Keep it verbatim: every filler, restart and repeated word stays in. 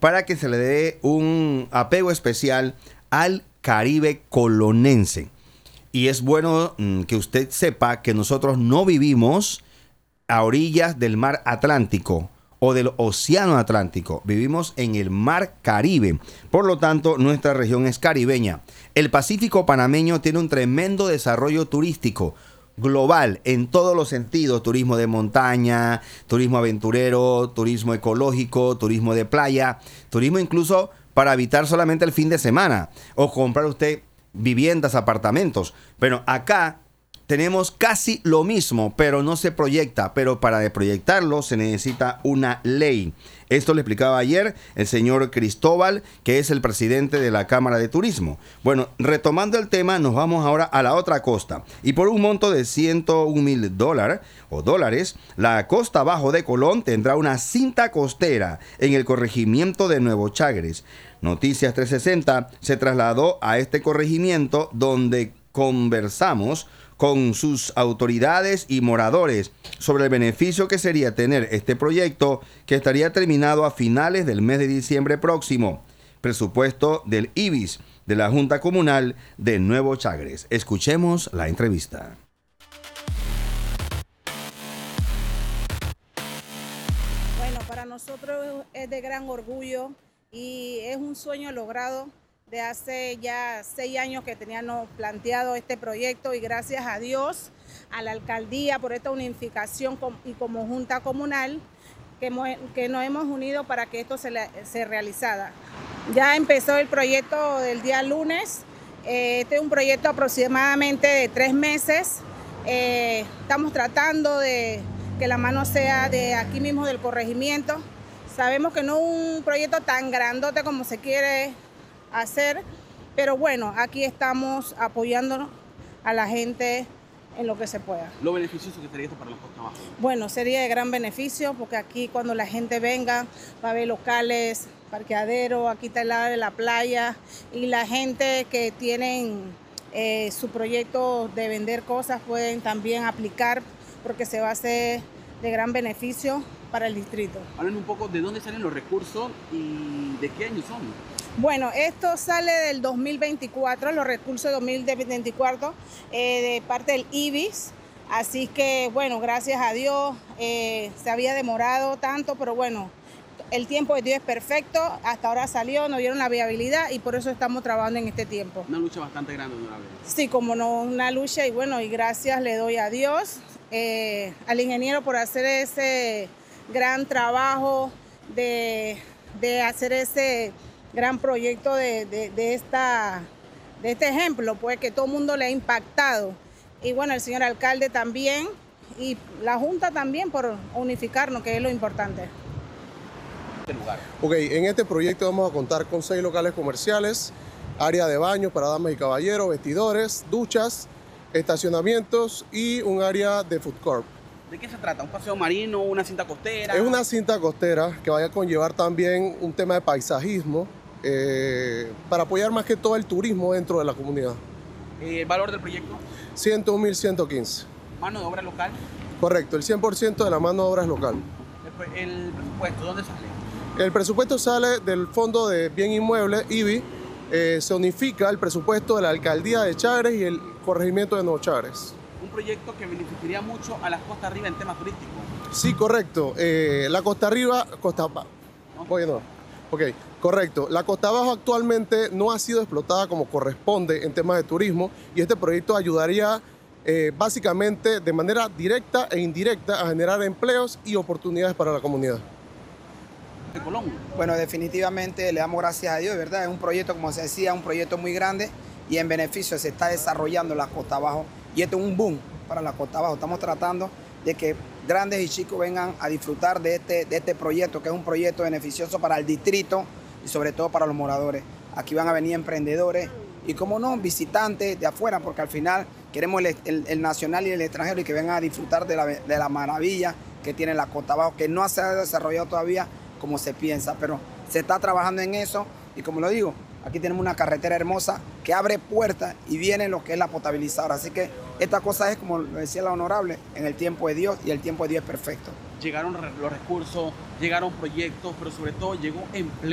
para que se le dé un apego especial al Caribe colonense. Y es bueno mm, que usted sepa que nosotros no vivimos a orillas del mar Atlántico o del océano Atlántico. Vivimos en el mar Caribe. Por lo tanto, nuestra región es caribeña. El Pacífico panameño tiene un tremendo desarrollo turístico global en todos los sentidos: turismo de montaña, turismo aventurero, turismo ecológico, turismo de playa, turismo incluso para habitar solamente el fin de semana o comprar usted viviendas, apartamentos. Bueno, acá tenemos casi lo mismo, pero no se proyecta. Pero para proyectarlo se necesita una ley. Esto le explicaba ayer el señor Cristóbal, que es el presidente de la Cámara de Turismo. Bueno, retomando el tema, nos vamos ahora a la otra costa. Y por un monto de ciento un mil dólares o dólares, la costa abajo de Colón tendrá una cinta costera en el corregimiento de Nuevo Chagres. Noticias trescientos sesenta se trasladó a este corregimiento, donde conversamos con sus autoridades y moradores sobre el beneficio que sería tener este proyecto, que estaría terminado a finales del mes de diciembre próximo. Presupuesto del I B I S, de la Junta Comunal de Nuevo Chagres. Escuchemos la entrevista. Bueno, para nosotros es de gran orgullo y es un sueño logrado. De hace ya seis años que teníamos planteado este proyecto, y gracias a Dios, a la alcaldía por esta unificación y como Junta Comunal que, que nos hemos unido para que esto se, se realizara. Ya empezó el proyecto del día lunes. Eh, este es un proyecto aproximadamente de tres meses. Eh, estamos tratando de que la mano sea de aquí mismo del corregimiento. Sabemos que no es un proyecto tan grandote como se quiere hacer, pero bueno, aquí estamos apoyándonos a la gente en lo que se pueda. ¿Lo beneficioso que sería esto para la costa abajo? Bueno, sería de gran beneficio, porque aquí cuando la gente venga va a haber locales, parqueadero, aquí está el lado de la playa, y la gente que tienen eh, su proyecto de vender cosas pueden también aplicar, porque se va a hacer de gran beneficio para el distrito. Hablen un poco de dónde salen los recursos y de qué año son. Bueno, esto sale del dos mil veinticuatro, los recursos de dos mil veinticuatro, eh, de parte del I B I S. Así que, bueno, gracias a Dios, eh, se había demorado tanto, pero bueno, el tiempo de Dios es perfecto. Hasta ahora salió, nos dieron la viabilidad y por eso estamos trabajando en este tiempo. Una lucha bastante grande de una vez. Sí, como no, una lucha, y bueno, y gracias le doy a Dios, eh, al ingeniero por hacer ese gran trabajo de, de hacer ese gran proyecto de, de, de, esta, de este ejemplo, pues que todo el mundo le ha impactado. Y bueno, el señor alcalde también, y la Junta también por unificarnos, que es lo importante. Ok, en este proyecto vamos a contar con seis locales comerciales, área de baños para damas y caballeros, vestidores, duchas, estacionamientos y un área de food court. ¿De qué se trata? ¿Un paseo marino, una cinta costera? Es una cinta costera que vaya a conllevar también un tema de paisajismo, eh, para apoyar más que todo el turismo dentro de la comunidad. ¿El valor del proyecto? ciento un mil ciento quince. ¿Mano de obra local? Correcto, el cien por ciento de la mano de obra es local. ¿El, el presupuesto dónde sale? El presupuesto sale del Fondo de Bien Inmueble, I B I. Eh, se unifica el presupuesto de la Alcaldía de Chagres y el Corregimiento de Nuevo Chagres. Un proyecto que beneficiaría mucho a las costas arriba en temas turísticos. Sí, correcto. Eh, la costa arriba, costa abajo. Oye, no. Ok, correcto. La costa abajo actualmente no ha sido explotada como corresponde en temas de turismo, y este proyecto ayudaría eh, básicamente de manera directa e indirecta a generar empleos y oportunidades para la comunidad. De Colón. Bueno, definitivamente le damos gracias a Dios, ¿verdad? Es un proyecto, como se decía, un proyecto muy grande, y en beneficio se está desarrollando la costa abajo, y esto es un boom para la costa abajo. Estamos tratando de que grandes y chicos vengan a disfrutar de este, de este proyecto, que es un proyecto beneficioso para el distrito y sobre todo para los moradores. Aquí van a venir emprendedores y, como no, visitantes de afuera, porque al final queremos el, el, el nacional y el extranjero, y que vengan a disfrutar de la, de la maravilla que tiene la costa abajo, que no se ha desarrollado todavía como se piensa, pero se está trabajando en eso. Y como lo digo, aquí tenemos una carretera hermosa que abre puertas y viene lo que es la potabilizadora. Así que esta cosa es, como lo decía la honorable, en el tiempo de Dios, y el tiempo de Dios es perfecto. Llegaron los recursos, llegaron proyectos, pero sobre todo llegó empleo.